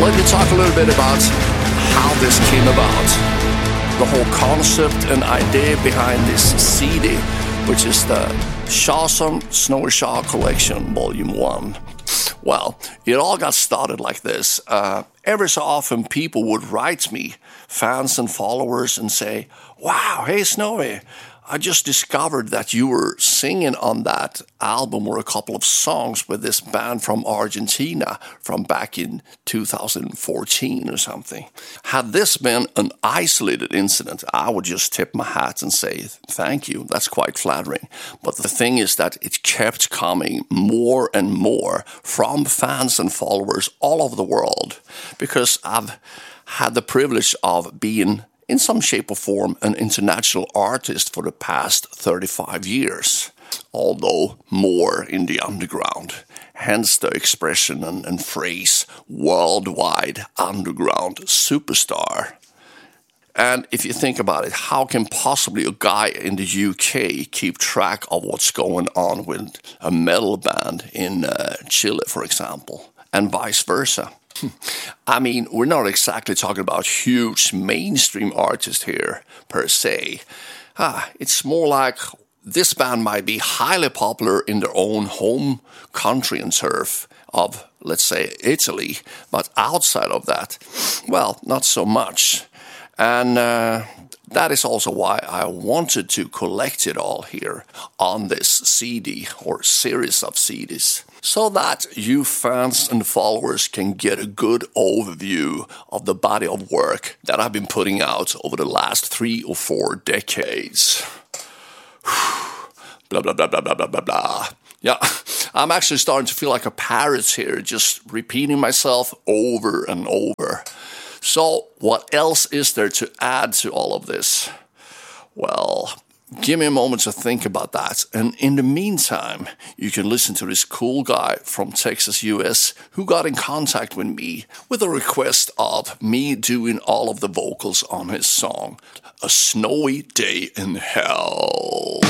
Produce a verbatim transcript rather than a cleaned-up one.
let me talk a little bit about how this came about. The whole concept and idea behind this C D, which is the Shawsome Snowy Shaw Collection Volume one. Well, it all got started like this. Uh, every so often people would write me, fans and followers, and say, "Wow, hey Snowy, I just discovered that you were singing on that album or a couple of songs with this band from Argentina from back in two thousand fourteen or something." Had this been an isolated incident, I would just tip my hat and say, "Thank you, that's quite flattering." But the thing is that it kept coming more and more from fans and followers all over the world, because I've had the privilege of being, in some shape or form, an international artist for the past thirty-five years, although more in the underground. Hence the expression and, and phrase, worldwide underground superstar. And if you think about it, how can possibly a guy in the U K keep track of what's going on with a metal band in uh, Chile, for example, and vice versa? I mean, we're not exactly talking about huge mainstream artists here, per se. Ah, it's more like this band might be highly popular in their own home country and turf of, let's say, Italy, but outside of that, well, not so much. And uh, that is also why I wanted to collect it all here on this C D or series of C Ds, so that you fans and followers can get a good overview of the body of work that I've been putting out over the last three or four decades. Blah, blah, blah, blah, blah, blah, blah, blah. Yeah, I'm actually starting to feel like a parrot here, just repeating myself over and over. So what else is there to add to all of this? Well, give me a moment to think about that. And in the meantime, you can listen to this cool guy from Texas, U S, who got in contact with me with a request of me doing all of the vocals on his song, A Snowy Day in Hell.